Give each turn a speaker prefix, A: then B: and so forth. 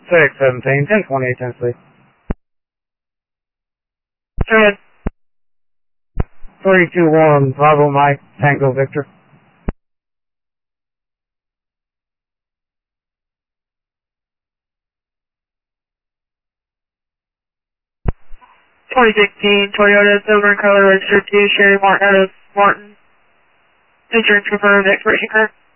A: 617, 1028 Tennessee.
B: Go ahead.
A: 321, Bravo Mike, Tango Victor.
B: .2016 Toyota Silver in color registered to Sherry Martin out of Martin. Insurance confirmed, expiration current.